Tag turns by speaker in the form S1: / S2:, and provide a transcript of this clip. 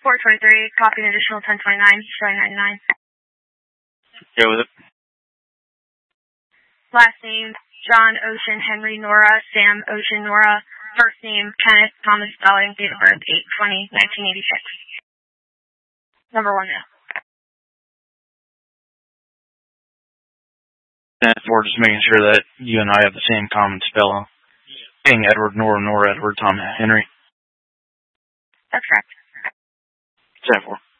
S1: 423, copy an additional 1029, showing 99.
S2: Go with it.
S1: Last name, John Ocean Henry Nora, Sam Ocean Nora. First name, Kenneth Thomas Spelling, date of birth, 8/20/1986. Number 1 now.
S2: And we're just making sure that you and I have the same common spelling. King Edward, Nora, Edward, Tom, Henry.
S1: That's correct.
S2: 10-4.